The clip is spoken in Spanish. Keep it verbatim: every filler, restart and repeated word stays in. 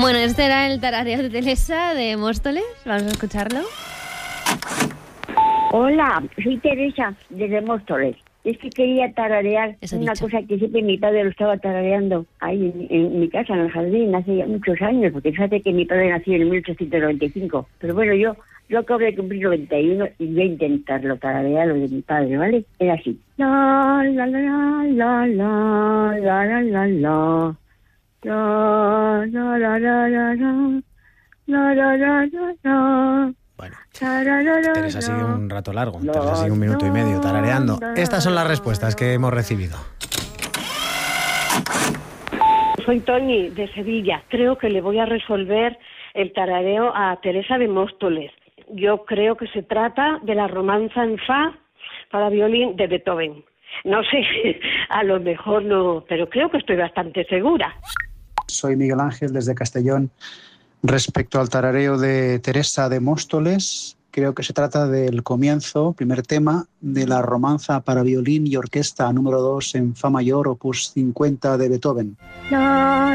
Bueno, este era el tarareo de Teresa de Móstoles. Vamos a escucharlo. Hola, soy Teresa desde Móstoles. Es que quería tararear Eso una dicho. cosa que siempre mi padre lo estaba tarareando ahí en, en mi casa, en el jardín, hace ya muchos años, porque fíjate que mi padre nació en mil ochocientos noventa y cinco. Pero bueno, yo yo acabo de cumplir noventa y uno y voy a intentarlo tararear lo de mi padre, ¿vale? Era así. La, la, la, la, la, la, la, la, la, la. La, la, la, la, la, la. La, la, la, la, la. Bueno, La, la, la, la, Teresa sigue la. un rato largo. La, Teresa sigue un minuto y medio tarareando. la, Estas son las la, respuestas que hemos recibido. Soy Toñi, de Sevilla. Creo que le voy a resolver el tarareo a Teresa de Móstoles. Yo creo que se trata de la romanza en fa para violín de Beethoven. No sé, a lo mejor no, pero creo que estoy bastante segura. Soy Miguel Ángel desde Castellón. Respecto al tarareo de Teresa de Móstoles, creo que se trata del comienzo, primer tema, de la romanza para violín y orquesta número dos en fa mayor, opus cincuenta de Beethoven. la,